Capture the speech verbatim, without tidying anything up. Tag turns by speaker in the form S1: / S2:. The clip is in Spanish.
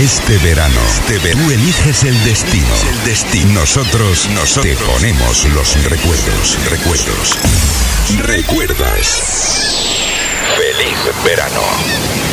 S1: Este verano, este ver- tú eliges el destino. El destino. Nosotros, nosotros te ponemos los recuerdos, recuerdos. ¿Recuerdas? Feliz verano.